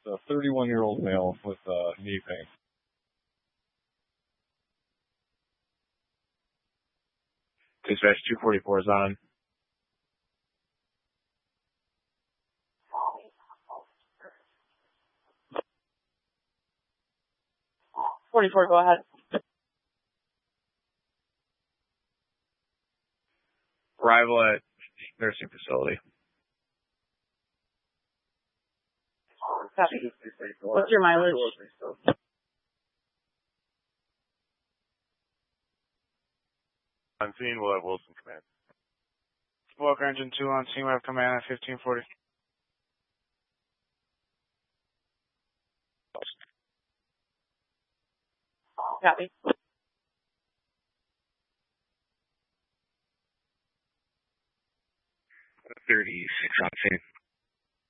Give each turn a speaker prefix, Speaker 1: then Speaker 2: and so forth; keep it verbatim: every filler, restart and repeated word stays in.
Speaker 1: It's a thirty-one-year-old male with uh, knee pain.
Speaker 2: Dispatch two forty-four is on.
Speaker 3: forty-four, go ahead.
Speaker 2: Arrival at nursing facility.
Speaker 3: Copy. What's your mileage?
Speaker 2: On scene, we'll have Wilson command.
Speaker 4: Walker Engine two on scene, we have command at fifteen forty.
Speaker 3: Copy.
Speaker 2: thirty-six on scene.